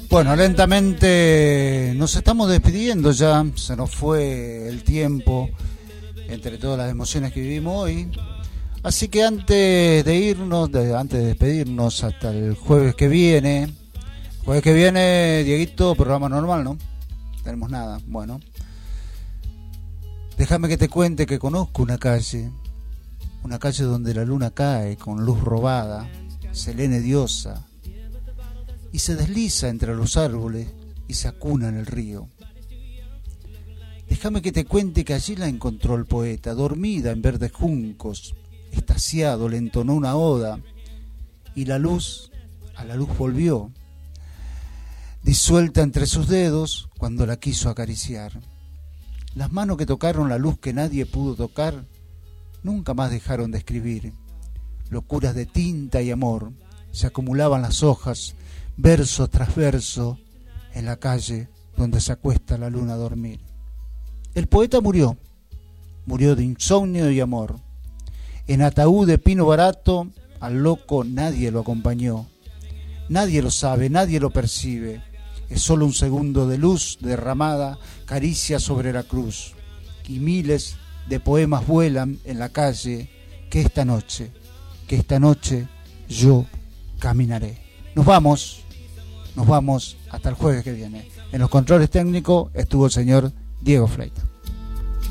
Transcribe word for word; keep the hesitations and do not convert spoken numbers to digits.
Bueno, lentamente nos estamos despidiendo ya, se nos fue el tiempo entre todas las emociones que vivimos hoy. Así que antes de irnos, de, antes de despedirnos hasta el jueves que viene, jueves que viene, Dieguito, programa normal, ¿no? No tenemos nada, bueno. Déjame que te cuente que conozco una calle, una calle donde la luna cae con luz robada, selene diosa, y se desliza entre los árboles y se acuna en el río. Déjame que te cuente que allí la encontró el poeta, dormida en verdes juncos, extasiado le entonó una oda, y la luz, a la luz volvió, disuelta entre sus dedos cuando la quiso acariciar. Las manos que tocaron la luz que nadie pudo tocar, nunca más dejaron de escribir. Locuras de tinta y amor, se acumulaban las hojas, verso tras verso, en la calle donde se acuesta la luna a dormir. El poeta murió, murió de insomnio y amor. En ataúd de pino barato, al loco nadie lo acompañó. Nadie lo sabe, nadie lo percibe. Es solo un segundo de luz derramada, caricia sobre la cruz. Y miles de poemas vuelan en la calle, que esta noche, que esta noche yo caminaré. Nos vamos, nos vamos hasta el jueves que viene. En los controles técnicos estuvo el señor Diego Fleita.